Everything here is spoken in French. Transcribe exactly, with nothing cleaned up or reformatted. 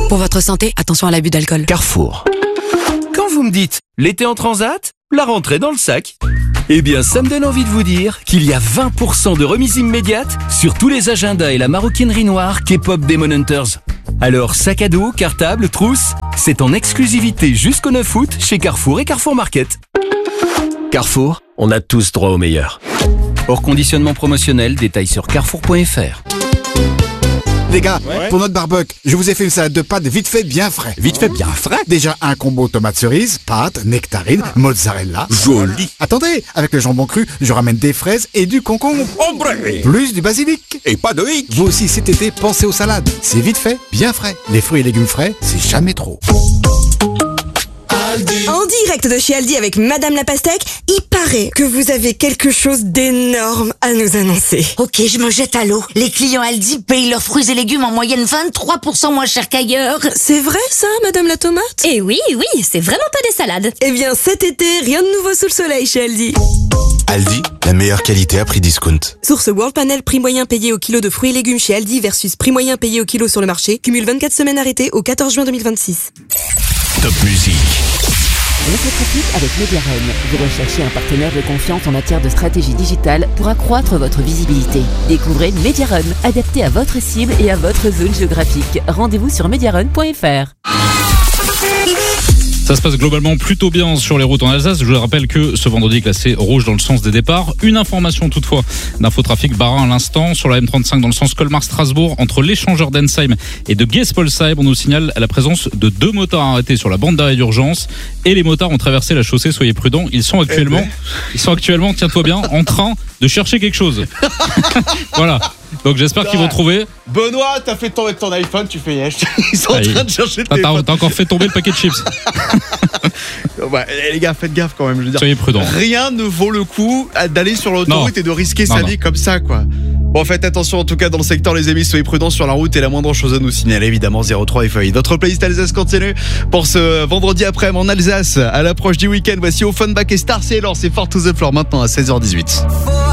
Pour votre santé, attention à l'abus d'alcool. Carrefour. Quand vous me dites l'été en transat, la rentrée dans le sac, eh bien ça me donne envie de vous dire qu'il y a vingt pour cent de remise immédiate sur tous les agendas et la maroquinerie noire K-pop Demon Hunters. Alors sac à dos, cartable, trousse, c'est en exclusivité jusqu'au neuf août chez Carrefour et Carrefour Market. Carrefour, on a tous droit au meilleur. Hors conditionnement promotionnel, détails sur carrefour point f r. Les gars, ouais. Pour notre barbecue, je vous ai fait une salade de pâtes vite fait bien frais. Vite fait bien frais? Déjà un combo tomate cerise, pâtes, nectarine, ah. mozzarella. Joli. Attendez, avec le jambon cru, je ramène des fraises et du concombre. Ombre. Plus du basilic. Et pas de hic. Vous aussi cet été, pensez aux salades. C'est vite fait, bien frais. Les fruits et légumes frais, c'est jamais trop. En direct de chez Aldi avec Madame la Pastèque, il paraît que vous avez quelque chose d'énorme à nous annoncer. Ok, je me jette à l'eau. Les clients Aldi payent leurs fruits et légumes en moyenne vingt-trois pour cent moins cher qu'ailleurs. C'est vrai ça, Madame la Tomate? Eh oui, oui, c'est vraiment pas des salades. Eh bien cet été, rien de nouveau sous le soleil chez Aldi. Aldi, la meilleure qualité à prix discount. Source World Panel, prix moyen payé au kilo de fruits et légumes chez Aldi versus prix moyen payé au kilo sur le marché. Cumule vingt-quatre semaines arrêtées au quatorze juin deux mille vingt-six. Top musique. L'infotrafic avec Mediarun. Vous recherchez un partenaire de confiance en matière de stratégie digitale pour accroître votre visibilité. Découvrez Mediarun, adapté à votre cible et à votre zone géographique. Rendez-vous sur mediarun point f r. Ça se passe globalement plutôt bien sur les routes en Alsace. Je vous rappelle que ce vendredi est classé rouge dans le sens des départs. Une information toutefois d'infotrafic Barin à l'instant sur la M trente-cinq dans le sens Colmar-Strasbourg entre l'échangeur d'Ensheim et de Guespolsheim. On nous signale la présence de deux motards arrêtés sur la bande d'arrêt d'urgence et les motards ont traversé la chaussée. Soyez prudents. Ils sont actuellement, ils sont actuellement, tiens-toi bien, en train de chercher quelque chose. Voilà. Donc j'espère qu'ils vont trouver. Benoît, t'as fait tomber ton iPhone, tu fais yesh. Ils sont ah, en train de chercher le téléphone. T'as encore fait tomber le paquet de chips. Ouais, les gars, faites gaffe quand même. Je veux dire, soyez prudents. Rien ne vaut le coup d'aller sur l'autoroute non. et de risquer non, sa non. vie comme ça, quoi. Bon, faites attention en tout cas dans le secteur, les amis. Soyez prudents sur la route et la moindre chose à nous signaler, évidemment, zéro trois F A I. Notre playlist Alsace continue pour ce vendredi après-midi en Alsace. À l'approche du week-end, voici Offenbach et Star Sailor. C'est Fort to the Floor maintenant à seize heures dix-huit.